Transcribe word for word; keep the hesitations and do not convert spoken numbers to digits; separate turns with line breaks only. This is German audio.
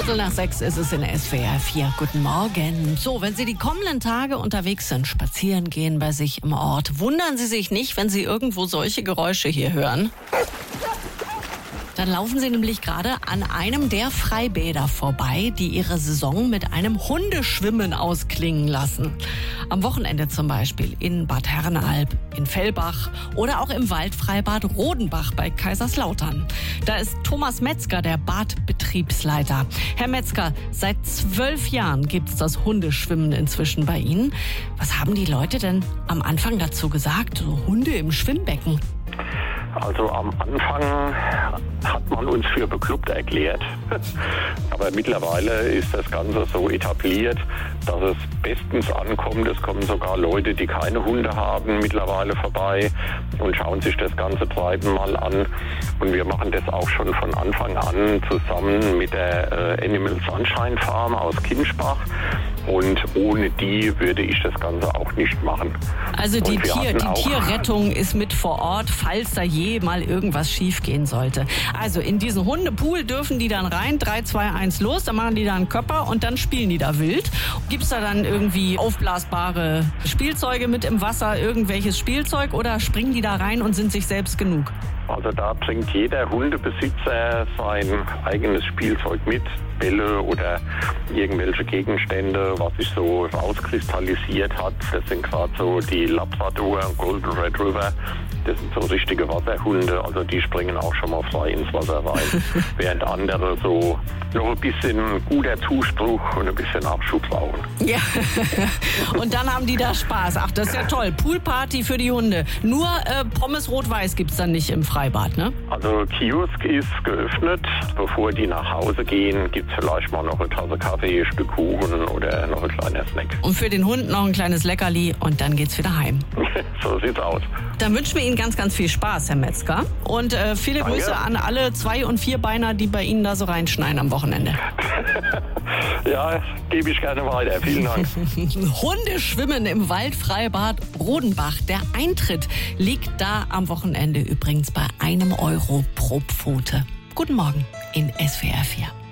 Viertel nach sechs ist es in der S W R vier. Guten Morgen. So, wenn Sie die kommenden Tage unterwegs sind, spazieren gehen bei sich im Ort, wundern Sie sich nicht, wenn Sie irgendwo solche Geräusche hier hören. Dann laufen Sie nämlich gerade an einem der Freibäder vorbei, die ihre Saison mit einem Hundeschwimmen ausklingen lassen. Am Wochenende zum Beispiel in Bad Herrenalb, in Fellbach oder auch im Waldfreibad Rodenbach bei Kaiserslautern. Da ist Thomas Metzger, der Badbetriebsleiter. Herr Metzger, seit zwölf Jahren gibt es das Hundeschwimmen inzwischen bei Ihnen. Was haben die Leute denn am Anfang dazu gesagt? So Hunde im Schwimmbecken?
Also am Anfang hat man uns für bekloppt erklärt, aber mittlerweile ist das Ganze so etabliert, dass es bestens ankommt. Es kommen sogar Leute, die keine Hunde haben, mittlerweile vorbei und schauen sich das ganze Treiben mal an. Und wir machen das auch schon von Anfang an zusammen mit der äh, Animal Sunshine Farm aus Kinschbach. Und ohne die würde ich das Ganze auch nicht machen.
Also die, Tier, die Tierrettung ist mit vor Ort, falls da je mal irgendwas schief gehen sollte. Also in diesen Hundepool dürfen die dann rein, drei, zwei, eins los, dann machen die da einen Körper und dann spielen die da wild. Gibt's da dann irgendwie aufblasbare Spielzeuge mit im Wasser, irgendwelches Spielzeug oder springen die da rein und sind sich selbst genug?
Also da bringt jeder Hundebesitzer sein eigenes Spielzeug mit, Bälle oder irgendwelche Gegenstände, was sich so rauskristallisiert hat. Das sind gerade so die Labrador und Golden Retriever. Das sind so richtige Wasserhunde, also die springen auch schon mal frei ins Wasser rein. Während andere so noch ein bisschen guter Zuspruch und ein bisschen Abschub brauchen.
Ja, und dann haben die da Spaß. Ach, das ist ja toll. Poolparty für die Hunde. Nur äh, Pommes Rot-Weiß gibt's dann nicht im Freibad, ne?
Also Kiosk ist geöffnet. Bevor die nach Hause gehen, gibt's vielleicht mal noch eine Tasse Kaffee, ein Stück Kuchen oder noch ein kleiner Snack.
Und für den Hund noch ein kleines Leckerli und dann geht's wieder heim.
So sieht's aus.
Dann wünschen wir Ihnen ganz, ganz viel Spaß, Herr Metzger. Und äh, viele
Danke.
Grüße an alle Zwei- und Vierbeiner, die bei Ihnen da so reinschneiden am Wochenende.
Ja, gebe ich gerne weiter. Vielen Dank.
Hundeschwimmen im Waldfreibad Rodenbach. Der Eintritt liegt da am Wochenende übrigens bei einem Euro pro Pfote. Guten Morgen in S W R vier.